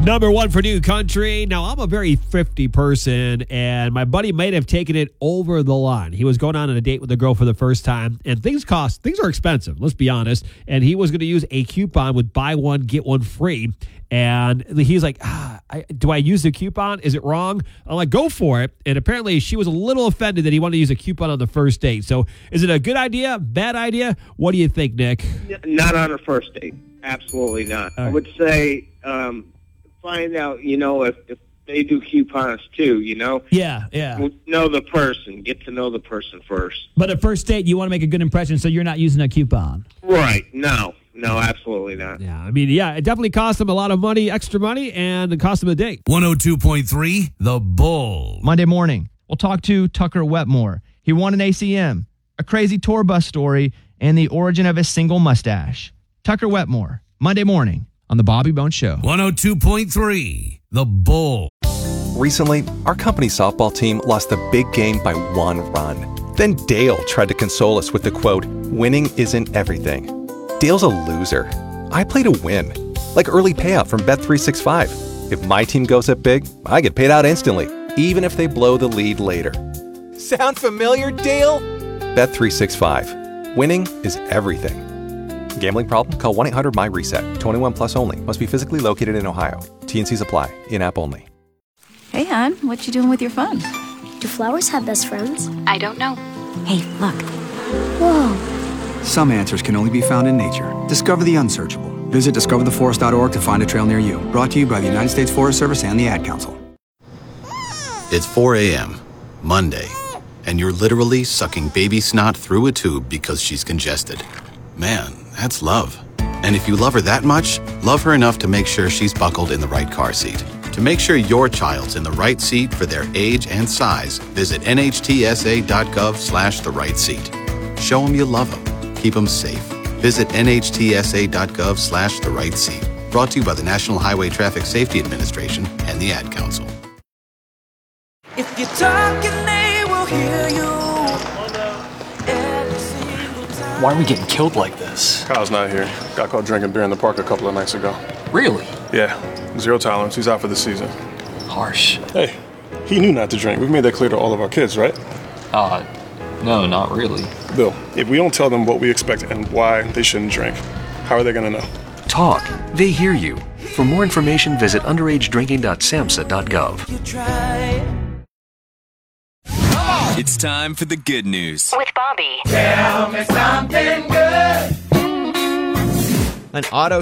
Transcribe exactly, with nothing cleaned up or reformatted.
Number one for New Country. Now, I'm a very thrifty person, and my buddy might have taken it over the line. He was going on a date with a girl for the first time, and things cost, things are expensive, let's be honest. And he was going to use a coupon with buy one, get one free. And he's like, ah, I, do I use the coupon? Is it wrong? I'm like, go for it. And apparently she was a little offended that he wanted to use a coupon on the first date. So is it a good idea, bad idea? What do you think, Nick? Not on a first date. Absolutely not. Right. I would say um, find out, you know, if, if they do coupons too, you know? Yeah, yeah. Know the person. Get to know the person first. But at first date, you want to make a good impression, so you're not using a coupon. Right. No. No, absolutely not. Yeah, I mean, yeah, it definitely cost him a lot of money, extra money, and it cost him a date. one oh two point three The Bull. Monday morning, we'll talk to Tucker Wetmore. He won an A C M, a crazy tour bus story, and the origin of his single mustache. Tucker Wetmore, Monday morning on The Bobby Bones Show. one oh two point three The Bull. Recently, our company softball team lost the big game by one run. Then Dale tried to console us with the quote, "Winning isn't everything." Dale's a loser. I play to win. Like early payout from Bet three sixty-five. If my team goes up big, I get paid out instantly, even if they blow the lead later. Sound familiar, Dale? Bet three sixty-five. Winning is everything. Gambling problem? Call one eight hundred my reset. twenty-one plus only. Must be physically located in Ohio. T N Cs apply. In-app only. Hey, hon, what you doing with your phone? Do flowers have best friends? I don't know. Hey, look. Whoa. Some answers can only be found in nature. Discover the unsearchable. Visit discover the forest dot org to find a trail near you. Brought to you by the United States Forest Service and the Ad Council. It's four a.m., Monday, and you're literally sucking baby snot through a tube because she's congested. Man, that's love. And if you love her that much, love her enough to make sure she's buckled in the right car seat. To make sure your child's in the right seat for their age and size, visit N H T S A dot gov slash the right seat. Show them you love them. Keep them safe. Visit N H T S A dot gov slash the right seat. Brought to you by the National Highway Traffic Safety Administration and the Ad Council. If you're talking, they will hear you. Why are we getting killed like this? Kyle's not here. Got caught drinking beer in the park a couple of nights ago. Really? Yeah. Zero tolerance. He's out for the season. Harsh. Hey, he knew not to drink. We've made that clear to all of our kids, right? Uh, no, not really. Bill, if we don't tell them what we expect and why they shouldn't drink, how are they going to know? Talk. They hear you. For more information, visit underage drinking dot samhsa dot gov. It's time for the good news. With Bobby. Tell me something good. An auto